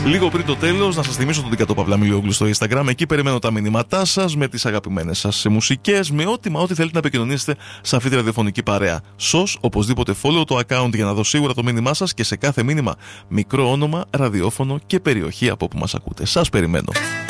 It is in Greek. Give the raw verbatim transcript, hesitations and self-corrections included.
Λίγο πριν το τέλος, να σας θυμίσω τον Δίκατο Παυλαμιλιόγλου στο Instagram. Εκεί περιμένω τα μηνύματά σας με τις αγαπημένες σας μουσικές, με ό,τι μα ό,τι θέλετε να επικοινωνήσετε σε αυτή τη ραδιοφωνική παρέα. Σως, οπωσδήποτε follow το account για να δω σίγουρα το μήνυμά σας και σε κάθε μήνυμα μικρό όνομα, ραδιόφωνο και περιοχή από όπου μας ακούτε. Σας περιμένω.